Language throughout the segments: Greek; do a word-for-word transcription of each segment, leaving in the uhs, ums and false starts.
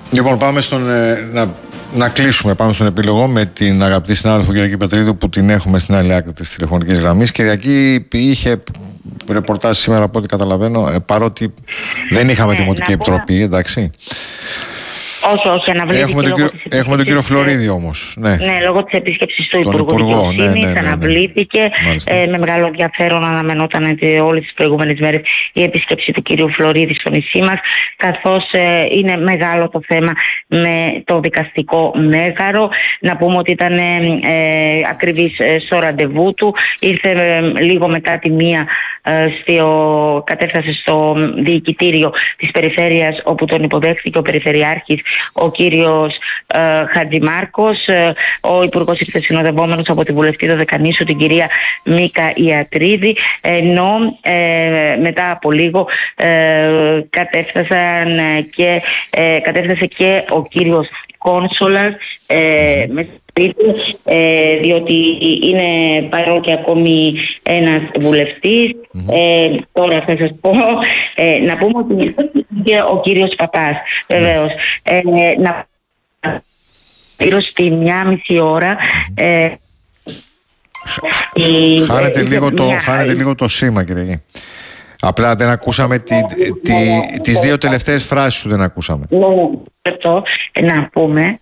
Λοιπόν, πάμε στον, ε, να, να κλείσουμε. Πάμε στον επίλογο με την αγαπητή συνάδελφο Κυριακή Πετρίδου, που την έχουμε στην άλλη άκρη της τηλεφωνικής γραμμής. Κυριακή, είχε ρεπορτάζ σήμερα από ό,τι καταλαβαίνω, ε, παρότι δεν είχαμε ναι, Δημοτική Επιτροπή, εντάξει. Όχι, όχι, αναβλήθηκε. Έχουμε τον, κύριο, έχουμε τον κύριο Φλωρίδη όμως. Ναι, ναι, λόγω της επίσκεψης του τον Υπουργού Υπουργό, Δικαιοσύνης, ναι, ναι, ναι, ναι. αναβλήθηκε. Ε, με μεγάλο ενδιαφέρον αναμενόταν όλες τις προηγούμενες μέρες η επίσκεψη του κυρίου Φλωρίδη στο νησί μας, καθώς ε, είναι μεγάλο το θέμα με το δικαστικό μέγαρο. Να πούμε ότι ήταν ε, ακριβής ε, στο ραντεβού του. Ήρθε ε, λίγο μετά τη μία, ε, στο, κατέφτασε στο διοικητήριο της περιφέρειας, όπου τον υποδέχθηκε ο Περιφερειάρχης, ο κύριος ε, Χατζημάρκος. Ε, ο Υπουργός ήρθε συνοδευόμενος από τη βουλευτή Δωδεκανήσου, την κυρία Μίκα Ιατρίδη, ενώ ε, μετά από λίγο ε, κατέφτασαν και, ε, κατέφτασε και ο κύριος Κόνσολας, ε, με ε, διότι είναι παρόν και ακόμη ένας βουλευτής. Mm-hmm. Ε, τώρα θα σας πω, ε, να πούμε ότι και ο κύριος Παπάς, βεβαίως. Ε, να γύρω στη μια μισή ώρα. Ε, χάνεται, ε, λίγο το, μια... χάνεται λίγο το σήμα, κύριε. Απλά δεν ακούσαμε τη, τη, τις δύο τελευταίες φράσεις σου, δεν ακούσαμε. Να πούμε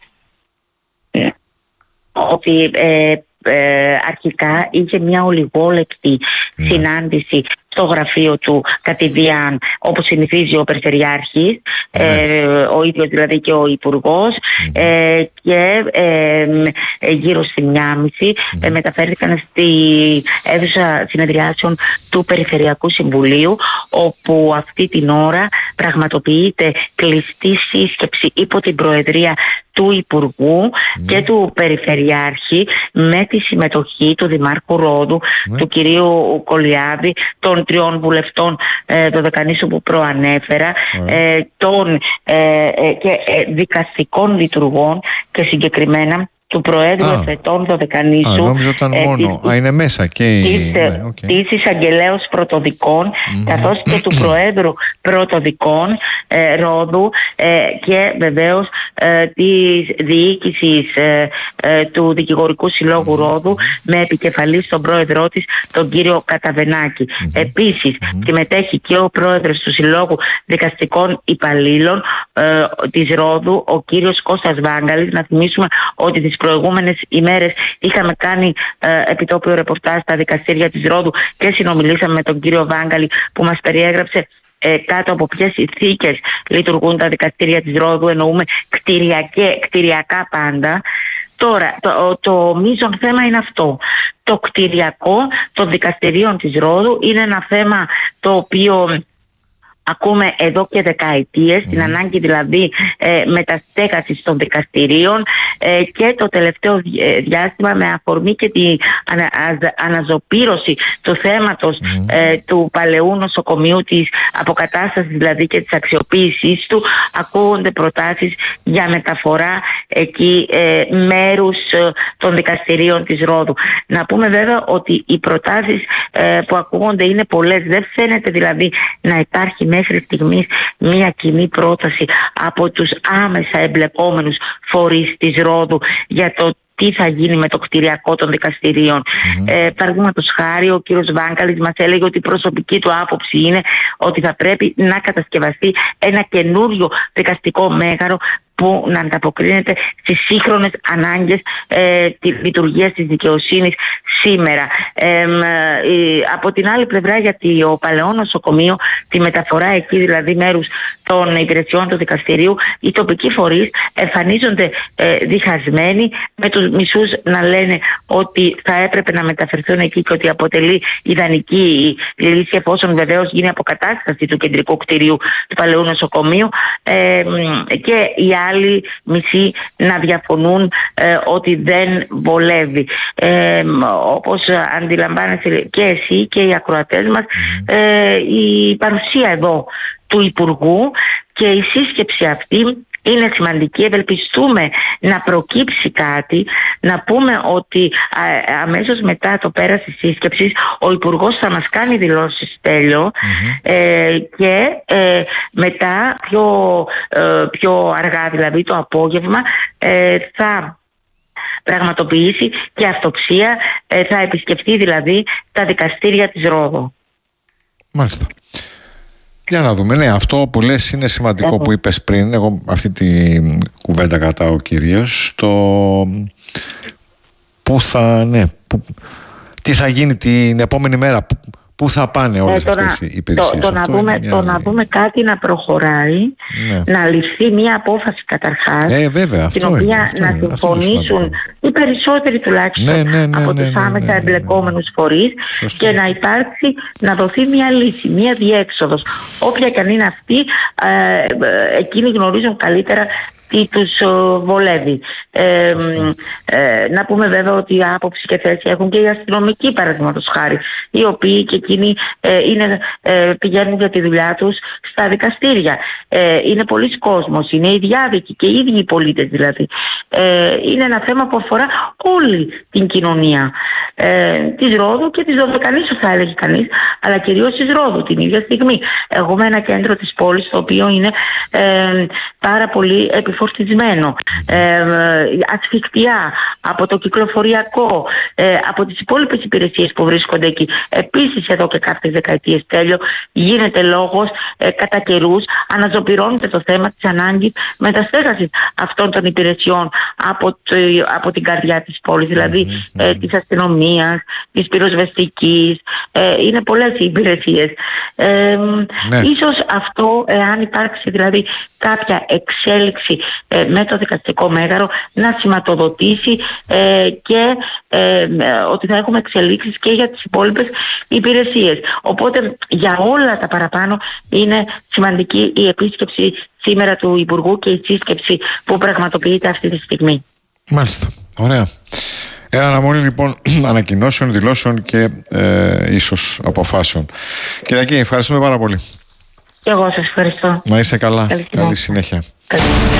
ότι ε, ε, αρχικά είχε μια ολιγόλεπτη ναι. συνάντηση στο γραφείο του κατηδίαν, όπως συνηθίζει ο Περιφερειάρχης, ναι. ε, ο ίδιος δηλαδή και ο Υπουργός, mm-hmm. ε, και ε, ε, γύρω στη μία και μισή mm-hmm. ε, μεταφέρθηκαν στη αίθουσα συνεδριάσεων του Περιφερειακού Συμβουλίου, όπου αυτή την ώρα πραγματοποιείται κλειστή σύσκεψη υπό την προεδρία του Υπουργού mm. και του Περιφερειάρχη, με τη συμμετοχή του Δημάρχου Ρόδου, mm. του κυρίου Κολιάδη, των τριών βουλευτών ε, Δωδεκανήσου που προανέφερα, mm. ε, των ε, ε, και ε, δικαστικών λειτουργών και συγκεκριμένα του Προέδρου Εφετών Δωδεκανήσου. Α, νόμιζα ήταν ε, μόνο. Της, Α, είναι μέσα και η... Της, ναι, okay. της εισαγγελέως πρωτοδικών, mm-hmm. καθώς και του Προέδρου πρωτοδικών ε, Ρόδου, ε, και βεβαίως ε, της διοίκησης ε, ε, του Δικηγορικού Συλλόγου mm-hmm. Ρόδου, με επικεφαλή στον πρόεδρό της, τον κύριο Καταβενάκη. Mm-hmm. Επίσης, mm-hmm. συμμετέχει και ο πρόεδρος του Συλλόγου Δικαστικών Υπαλλήλων ε, της Ρόδου, ο κύριος Κώστας Βάγκαλης. Να θυμίσουμε ότι τις προηγούμενες ημέρες είχαμε κάνει ε, επιτόπιο ρεπορτάζ στα δικαστήρια της Ρόδου και συνομιλήσαμε με τον κύριο Βάγκαλη, που μας περιέγραψε ε, κάτω από ποιες συνθήκες λειτουργούν τα δικαστήρια της Ρόδου. Εννοούμε κτηριακά πάντα. Τώρα, το, το, το μείζον θέμα είναι αυτό. Το κτηριακό των δικαστηρίων της Ρόδου είναι ένα θέμα το οποίο ακούμε εδώ και δεκαετίες, mm. την ανάγκη δηλαδή ε, μεταστέγασης των δικαστηρίων, ε, και το τελευταίο διάστημα, με αφορμή και την ανα, αναζωπήρωση του θέματος mm. ε, του παλαιού νοσοκομείου, της αποκατάστασης δηλαδή και της αξιοποίησής του, ακούγονται προτάσεις για μεταφορά εκεί ε, μέρους ε, των δικαστηρίων της Ρόδου. Να πούμε βέβαια ότι οι προτάσεις ε, που ακούγονται είναι πολλές. Δεν φαίνεται δηλαδή να υπάρχει μέχρι στιγμής μια κοινή πρόταση από τους άμεσα εμπλεκόμενους φορείς της Ρόδου για το τι θα γίνει με το κτηριακό των δικαστηρίων. Mm-hmm. Ε, Παραδείγματος χάρη, ο κύριος Βάγκαλης μας έλεγε ότι η προσωπική του άποψη είναι ότι θα πρέπει να κατασκευαστεί ένα καινούριο δικαστικό μέγαρο που να ανταποκρίνεται στις σύγχρονες ανάγκες ε, της λειτουργίας της δικαιοσύνης σήμερα. Ε, ε, από την άλλη πλευρά, γιατί ο παλαιό νοσοκομείο, τη μεταφορά εκεί δηλαδή μέρους των υπηρεσιών του δικαστηρίου, οι τοπικοί φορείς εμφανίζονται ε, διχασμένοι, με τους μισούς να λένε ότι θα έπρεπε να μεταφερθούν εκεί και ότι αποτελεί ιδανική λύση, εφόσον βεβαίως γίνει αποκατάσταση του κεντρικού κτηρίου του παλαιού νοσοκομείου, ε, και οι άλλοι μισοί να διαφωνούν ε, ότι δεν βολεύει. Ε, όπως αντιλαμβάνεσαι και εσύ και οι ακροατές μας, ε, η παρουσία εδώ του Υπουργού και η σύσκεψη αυτή είναι σημαντική. Ευελπιστούμε να προκύψει κάτι. Να πούμε ότι α, αμέσως μετά το πέρας της σύσκεψης ο Υπουργός θα μας κάνει δηλώσεις, Τέλειο, mm-hmm. ε, και ε, μετά πιο, ε, πιο αργά, δηλαδή το απόγευμα, ε, θα πραγματοποιήσει και αυτοψία, ε, θα επισκεφτεί δηλαδή τα δικαστήρια της Ρόδου. Μάλιστα. Για να δούμε. Ναι, αυτό που λες είναι σημαντικό Έχω. που είπες πριν. Εγώ αυτή τη κουβέντα κρατάω κυρίως. Το πού θα, ναι, που, τι θα γίνει την επόμενη μέρα, που, πού θα πάνε όλες ε, αυτές να, οι υπηρεσίες. Το, το, να δούμε, το να δούμε κάτι να προχωράει, ναι. να ληφθεί μια απόφαση καταρχάς, ε, βέβαια, αυτό την οποία είναι, αυτό να είναι, συμφωνήσουν οι περισσότεροι τουλάχιστον ναι, ναι, ναι, από ναι, τους ναι, άμεσα ναι, ναι, ναι, εμπλεκόμενους φορείς, Σωστό. και να υπάρξει, να δοθεί μια λύση, μια διέξοδος. Όποια και αν είναι αυτή, ε, εκείνοι γνωρίζουν καλύτερα τι τους βολεύει. Ε, ε, να πούμε βέβαια ότι άποψη και θέση έχουν και οι αστυνομικοί, παραδείγματος χάρη, οι οποίοι και εκείνοι ε, είναι, ε, πηγαίνουν για τη δουλειά τους στα δικαστήρια. Ε, είναι πολλοί κόσμος, είναι οι διάδικοι και οι ίδιοι οι πολίτες δηλαδή. Ε, είναι ένα θέμα που αφορά όλη την κοινωνία ε, της Ρόδου και της Δωδεκανήσου, θα έλεγε κανείς, αλλά κυρίως της Ρόδου την ίδια στιγμή. Εγώ με ένα κέντρο της πόλης, το οποίο είναι ε, πάρα πολύ επιφορτισμένο, ε, ασφικτιά από το κυκλοφοριακό, ε, από τις υπόλοιπες υπηρεσίες που βρίσκονται εκεί. Επίσης εδώ και κάποιες δεκαετίες, Τέλειο, γίνεται λόγος ε, κατά καιρούς, αναζωπυρώνεται το θέμα της ανάγκης μεταστέγασης αυτών των υπηρεσιών από, το, από την καρδιά της πόλης, δηλαδή mm-hmm. ε, της αστυνομίας, της πυροσβεστικής, ε, είναι πολλές οι υπηρεσίες. Ε, ναι. Ίσως αυτό, εάν υπάρξει δηλαδή κάποια εξέλιξη ε, με το δικαστικό μέγαρο, να σηματοδοτήσει ε, και ε, ότι θα έχουμε εξελίξεις και για τις υπόλοιπες υπηρεσίες. Οπότε για όλα τα παραπάνω είναι σημαντική η επίσκεψη σήμερα του Υπουργού και η σύσκεψη που πραγματοποιείται αυτή τη στιγμή. Μάλιστα. Ωραία. Ένα αναμονή λοιπόν ανακοινώσεων, δηλώσεων και ε, ίσως αποφάσεων. Κυριακή, ευχαριστούμε πάρα πολύ. Και εγώ σας ευχαριστώ. Να είσαι καλά. Καλή, Καλή συνέχεια. Καλή.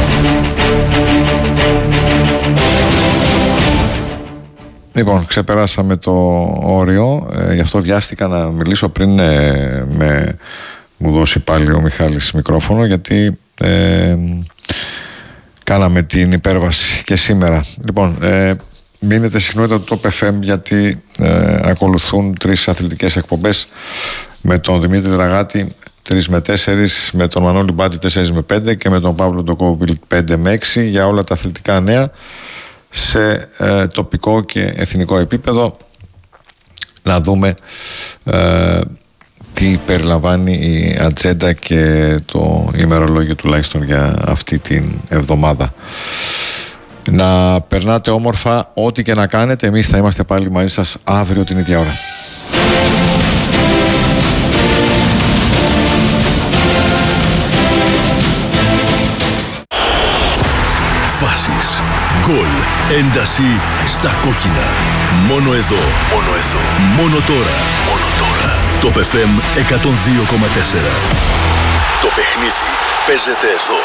Λοιπόν, ξεπεράσαμε το όριο, ε, γι' αυτό βιάστηκα να μιλήσω πριν ε, με, μου δώσει πάλι ο Μιχάλης μικρόφωνο, γιατί ε, κάναμε την υπέρβαση και σήμερα. Λοιπόν, ε, μείνετε συχνότητα του Top εφ εμ, γιατί ε, ακολουθούν τρεις αθλητικές εκπομπές με τον Δημήτρη Δραγάτη τρεις με τέσσερις, με τον Μανώλη Μπάτη τέσσερις με πέντε και με τον Παύλο Ντοκόβιλ πέντε με έξι για όλα τα αθλητικά νέα σε ε, τοπικό και εθνικό επίπεδο. Να δούμε ε, τι περιλαμβάνει η ατζέντα και το ημερολόγιο τουλάχιστον για αυτή την εβδομάδα. Να περνάτε όμορφα, ό,τι και να κάνετε. Εμείς θα είμαστε πάλι μαζί σας αύριο την ίδια ώρα. Φάσεις, γκολ, ένταση στα κόκκινα. Μόνο εδώ, μόνο εδώ, μόνο τώρα, μόνο τώρα. Top εφ εμ εκατόν δύο κόμμα τέσσερα. Το παιχνίδι παίζεται εδώ.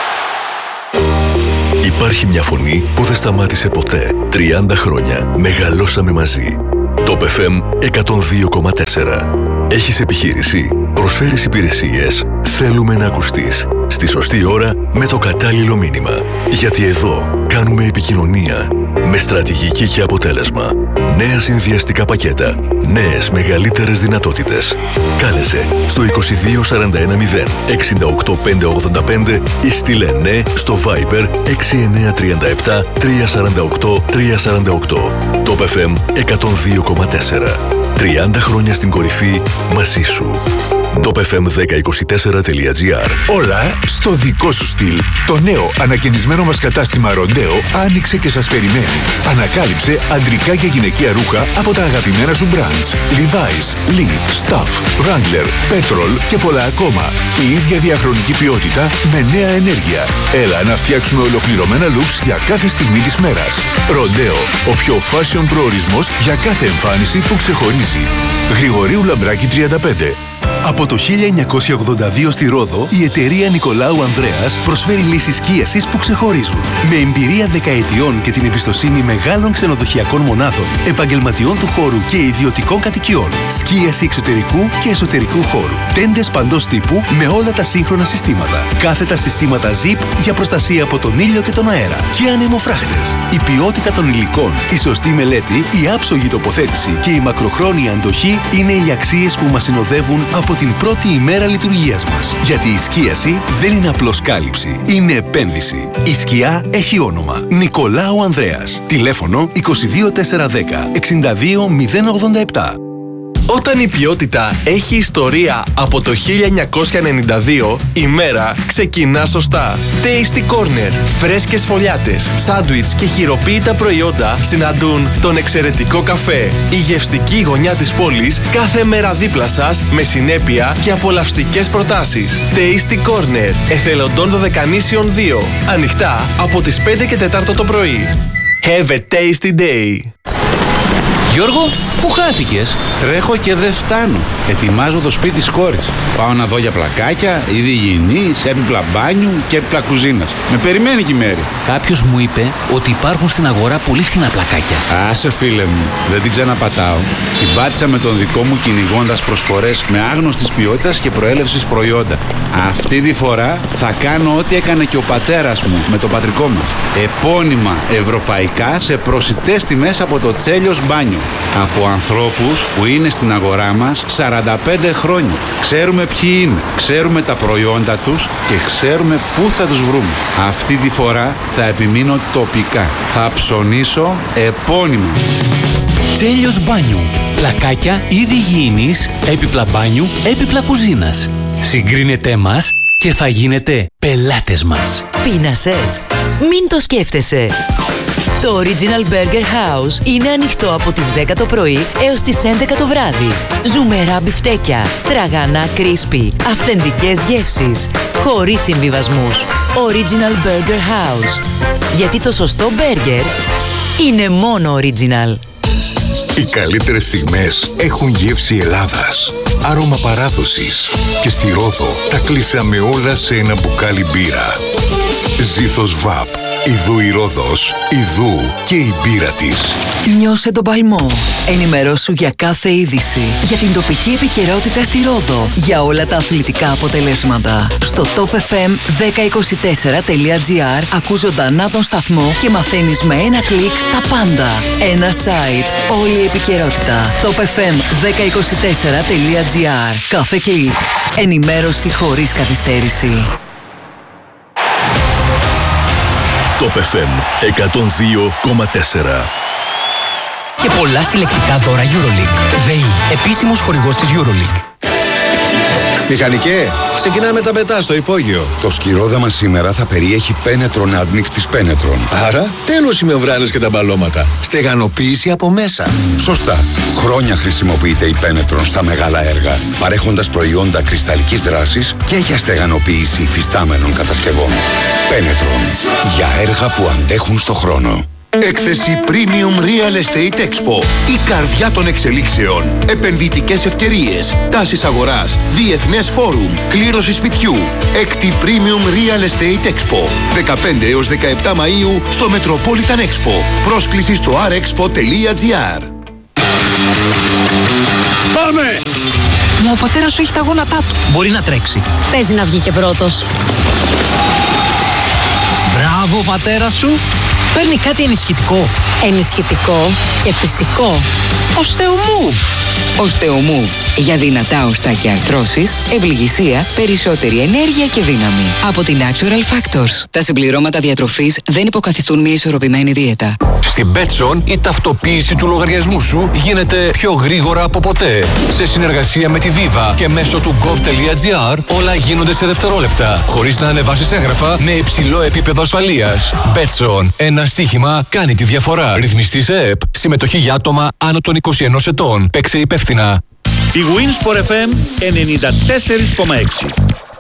Υπάρχει μια φωνή που δεν σταμάτησε ποτέ. τριάντα χρόνια μεγαλώσαμε μαζί. Top εφ εμ εκατόν δύο κόμμα τέσσερα. Έχεις επιχείρηση, προσφέρεις υπηρεσίες, θέλουμε να ακουστείς. Στη σωστή ώρα με το κατάλληλο μήνυμα. Γιατί εδώ κάνουμε επικοινωνία με στρατηγική και αποτέλεσμα. Νέα συνδυαστικά πακέτα. Νέες μεγαλύτερες δυνατότητες. Κάλεσε στο είκοσι δύο σαράντα ένα μηδέν εξήντα οκτώ πεντακόσια ογδόντα πέντε ή στείλε ναι στο Viber έξι εννιά τρία επτά τρία τέσσερα οκτώ τρία τέσσερα οκτώ. Top εφ εμ εκατόν δύο κόμμα τέσσερα. τριάντα χρόνια στην κορυφή μαζί σου. top εφ εμ δέκα είκοσι τέσσερα τελεία τζι άρ. Όλα στο δικό σου στυλ. Το νέο ανακαινισμένο μας κατάστημα Ροντέο άνοιξε και σας περιμένει. Ανακάλυψε αντρικά και γυναικεία ρούχα από τα αγαπημένα σου brands. Levi's, Lee, Stuff, Wrangler, Petrol και πολλά ακόμα. Η ίδια διαχρονική ποιότητα με νέα ενέργεια. Έλα να φτιάξουμε ολοκληρωμένα looks για κάθε στιγμή της μέρας. Ροντέο, ο πιο fashion προορισμός για κάθε εμφάνιση που ξεχωρίζει. Γρηγορίου Λαμπράκη τριάντα πέντε. Από το χίλια εννιακόσια ογδόντα δύο στη Ρόδο, η εταιρεία Νικολάου Ανδρέας προσφέρει λύσεις σκίασης που ξεχωρίζουν. Με εμπειρία δεκαετιών και την εμπιστοσύνη μεγάλων ξενοδοχειακών μονάδων, επαγγελματιών του χώρου και ιδιωτικών κατοικιών. Σκίαση εξωτερικού και εσωτερικού χώρου. Τέντες παντός τύπου με όλα τα σύγχρονα συστήματα. Κάθετα συστήματα Zip για προστασία από τον ήλιο και τον αέρα. Και ανεμοφράχτες. Η ποιότητα των υλικών, η σωστή μελέτη, η άψογη τοποθέτηση και η μακροχρόνια αντοχή είναι οι αξίες που μας συνοδεύουν από την πρώτη ημέρα λειτουργίας μας. Γιατί η σκίαση δεν είναι απλώς κάλυψη, είναι επένδυση. Η σκιά έχει όνομα. Νικολάου Ανδρέας. Τηλέφωνο είκοσι δύο τετρακόσια δέκα εξήντα δύο μηδέν ογδόντα επτά. Όταν η ποιότητα έχει ιστορία από το χίλια εννιακόσια ενενήντα δύο, η μέρα ξεκινά σωστά. Tasty Corner. Φρέσκες φωλιάτες, σάντουιτς και χειροποίητα προϊόντα συναντούν τον εξαιρετικό καφέ. Η γευστική γωνιά της πόλης κάθε μέρα δίπλα σας με συνέπεια και απολαυστικές προτάσεις. Tasty Corner. Εθελοντών Δωδεκανήσιων δύο. Ανοιχτά από τις πέντε και τέσσερα το πρωί. Have a tasty day. Γιώργο, πού χάθηκες? Τρέχω και δεν φτάνω. Ετοιμάζω το σπίτι της κόρης. Πάω να δω για πλακάκια, είδη υγιεινής, έπιπλα μπάνιου και έπιπλα κουζίνας. Με περιμένει και η Μέρη. Κάποιος μου είπε ότι υπάρχουν στην αγορά πολύ φθηνά πλακάκια. Άσε φίλε μου, δεν την ξαναπατάω. Την πάτησα με τον δικό μου κυνηγώντας προσφορές με άγνωστης ποιότητας και προέλευσης προϊόντα. Αυτή τη φορά θα κάνω ό,τι έκανε και ο πατέρας μου με το πατρικό μας. Επώνυμα ευρωπαϊκά σε προσιτές τιμές από το Τσέλιος Μπάνιο. Από ανθρώπους που είναι στην αγορά μας σαράντα πέντε χρόνια. Ξέρουμε ποιοι είναι, ξέρουμε τα προϊόντα τους και ξέρουμε πού θα τους βρούμε. Αυτή τη φορά θα επιμείνω τοπικά. Θα ψωνίσω επώνυμα. Τσέλιος Μπάνιου. Πλακάκια, είδη υγιεινής, έπιπλα μπάνιου, έπιπλα κουζίνας. Συγκρίνετε μας και θα γίνετε πελάτες μας. Πείνασες? Μην το σκέφτεσαι. Το Original Burger House είναι ανοιχτό από τις δέκα το πρωί έως τις έντεκα το βράδυ. Ζουμερά μπιφτέκια, τραγανά κρίσπι, αυθεντικές γεύσεις, χωρίς συμβιβασμούς. Original Burger House. Γιατί το σωστό μπέργκερ είναι μόνο original. Οι καλύτερες στιγμές έχουν γεύση Ελλάδας, άρωμα παράδοσης. Και στη Ρόδο τα κλείσαμε όλα σε ένα μπουκάλι μπύρα. Ζήθος Βαπ. Ιδού η Ρόδος, ιδού και η μπύρα της. Νιώσε τον παλμό. Ενημερώσου για κάθε είδηση. Για την τοπική επικαιρότητα στη Ρόδο. Για όλα τα αθλητικά αποτελέσματα. Στο top f m δέκα είκοσι τέσσερα τελεία gr ακούς ζωντανά τον σταθμό και μαθαίνεις με ένα κλικ τα πάντα. Ένα site. Όλη η επικαιρότητα. top f m δέκα είκοσι τέσσερα τελεία gr. Κάθε κλικ. Ενημέρωση χωρίς καθυστέρηση. Top εφ εμ εκατόν δύο κόμμα τέσσερα. Και πολλά συλλεκτικά δώρα EuroLeague. ΔΕΗ, επίσημος χορηγός της EuroLeague. Μηχανικέ, ξεκινάμε τα μετά στο υπόγειο. Το σκυρόδαμα σήμερα θα περιέχει Penetron Admix της Penetron. Άρα, τέλος οι μεμβράνες και τα μπαλώματα. Στεγανοποίηση από μέσα. Σωστά. Χρόνια χρησιμοποιείται η Penetron στα μεγάλα έργα, παρέχοντας προϊόντα κρυσταλλικής δράσης και για στεγανοποίηση υφιστάμενων κατασκευών. Penetron. Για έργα που αντέχουν στο χρόνο. Έκθεση Premium Real Estate Expo. Η καρδιά των εξελίξεων. Επενδυτικές ευκαιρίες. Τάσεις αγοράς. Διεθνές φόρουμ. Κλήρωση σπιτιού. Έκτη Premium Real Estate Expo. δεκαπέντε έως δεκαεπτά Μαΐου στο Metropolitan Expo. Πρόσκληση στο αρ εξπο τελεία gr. Πάμε! Μα ο πατέρας σου έχει τα γόνατά του. Μπορεί να τρέξει. Παίζει να βγει και πρώτος. Μπράβο, πατέρα σου. Παίρνει κάτι ενισχυτικό. Ενισχυτικό και φυσικό. Οστεομούβ. Οστεομούβ. Για δυνατά οστά και αρθρώσεις, ευληγησία, περισσότερη ενέργεια και δύναμη. Από την Natural Factors. Τα συμπληρώματα διατροφής δεν υποκαθιστούν μια ισορροπημένη δίαιτα. Στην Betson η ταυτοποίηση του λογαριασμού σου γίνεται πιο γρήγορα από ποτέ. Σε συνεργασία με τη Viva και μέσω του gov.gr όλα γίνονται σε δευτερόλεπτα, χωρίς να ανεβάσεις έγγραφα με υψηλό επίπεδο ασφαλείας. Betson. Ένα στοίχημα κάνει τη διαφορά. Ρυθμιστή σε ΕΕΠ. Συμμετοχή για άτομα άνω των είκοσι ενός ετών. Παίξε υπεύθυνα. Η Winsport εφ εμ ενενήντα τέσσερα κόμμα έξι.